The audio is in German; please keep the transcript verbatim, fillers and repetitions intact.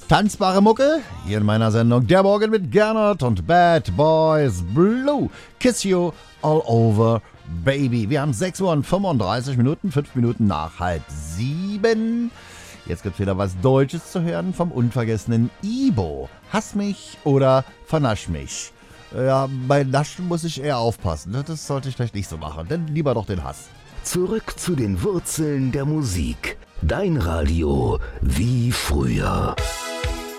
Tanzbare Mucke, hier in meiner Sendung Der Morgen mit Gernot und Bad Boys Blue. Kiss you all over, baby. Wir haben sechs Uhr und fünfunddreißig Minuten, fünf Minuten nach halb sieben. Jetzt gibt's wieder was Deutsches zu hören vom unvergessenen Ibo. Hass mich oder vernasch mich. Ja, bei Naschen muss ich eher aufpassen. Das sollte ich vielleicht nicht so machen, denn lieber doch den Hass. Zurück zu den Wurzeln der Musik. Dein Radio wie früher.